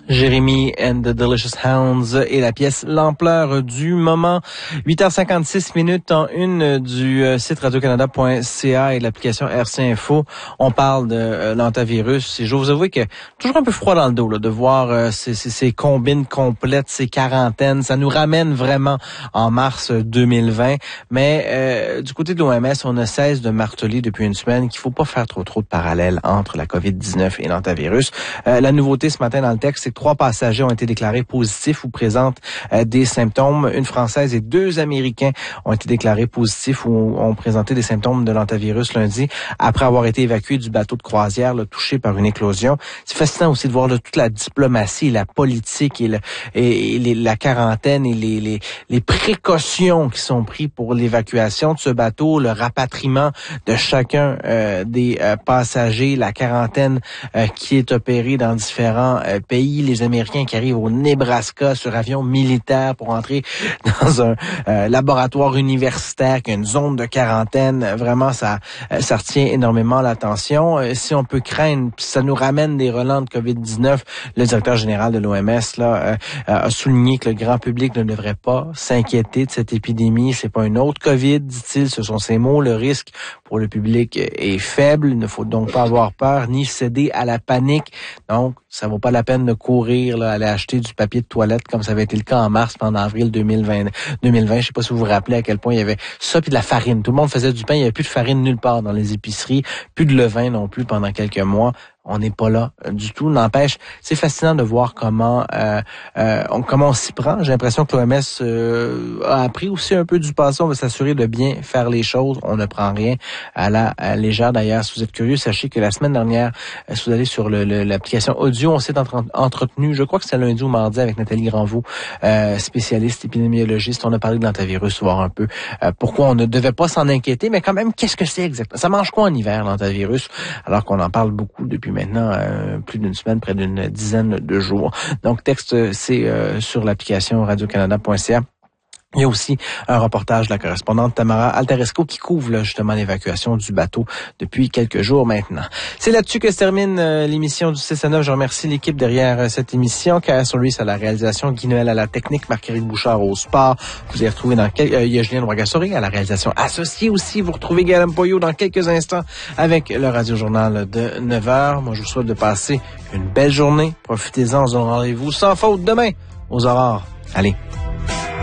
Jérémy and the Delicious Hounds et la pièce L'ampleur du moment. 8h56 en une du site radiocanada.ca et de l'application RC Info. On parle de l'hantavirus et je dois vous avouer que toujours un peu froid dans le dos là, de voir ces combines complètes, ces quarantaines. Ça nous ramène vraiment en mars 2020. Mais du côté de l'OMS, on ne cesse de marteler depuis une semaine qu'il faut pas faire trop de parallèles entre la COVID-19 et l'hantavirus. La nouveauté ce matin dans le texte, c'est que 3 passagers ont été déclarés positifs ou présentent des symptômes. Une Française et 2 Américains ont été déclarés positifs ou ont présenté des symptômes de l'hantavirus lundi après avoir été évacués du bateau de croisière là, touché par une éclosion. C'est fascinant aussi de voir là, toute la diplomatie et la politique et la quarantaine et les précautions qui sont prises pour l'évacuation de ce bateau, le rapatriement de chacun des passagers, la quarantaine qui est opérée dans différents pays, les Américains qui arrivent au Nebraska sur avion militaire pour entrer dans un laboratoire universitaire qui a une zone de quarantaine. Vraiment, ça retient énormément l'attention. Si on peut craindre, ça nous ramène des relents de COVID-19, le directeur général de l'OMS là a souligné que le grand public ne devrait pas s'inquiéter de cette épidémie. C'est pas une autre COVID, dit-il, ce sont ses mots. Le risque pour le public est faible. Il ne faut donc pas avoir peur ni céder à la panique. Donc, ça vaut pas la peine de courir, là, aller acheter du papier de toilette comme ça avait été le cas en mars pendant avril 2020. Je sais pas si vous vous rappelez à quel point il y avait ça puis de la farine. Tout le monde faisait du pain. Il y avait plus de farine nulle part dans les épiceries. Plus de levain non plus pendant quelques mois. On n'est pas là du tout. N'empêche, c'est fascinant de voir comment on s'y prend. J'ai l'impression que l'OMS a appris aussi un peu du passé. On veut s'assurer de bien faire les choses. On ne prend rien à la légère. D'ailleurs, si vous êtes curieux, sachez que la semaine dernière, si vous allez sur l'application audio, on s'est entretenu, je crois que c'est lundi ou mardi, avec Nathalie Granvaux, spécialiste épidémiologiste. On a parlé de l'hantavirus, voir un peu pourquoi on ne devait pas s'en inquiéter, mais quand même, qu'est-ce que c'est exactement? Ça mange quoi en hiver, l'hantavirus, alors qu'on en parle beaucoup depuis maintenant plus d'une semaine, près d'une dizaine de jours. Donc, texte, c'est sur l'application radiocanada.ca. Il y a aussi un reportage de la correspondante Tamara Altaresco qui couvre là, justement l'évacuation du bateau depuis quelques jours maintenant. C'est là-dessus que se termine l'émission du 6 à 9. Je remercie l'équipe derrière cette émission. K.S. Ruiz à la réalisation, Guy Noël à la technique, Marguerite Bouchard au sport. Vous allez retrouver il y a Julien Roy-Gassoré à la réalisation associée aussi. Vous retrouvez Guillaume Poyot dans quelques instants avec le Radio-Journal de 9h. Moi, je vous souhaite de passer une belle journée. Profitez-en, on se donne rendez-vous sans faute demain aux aurores. Allez.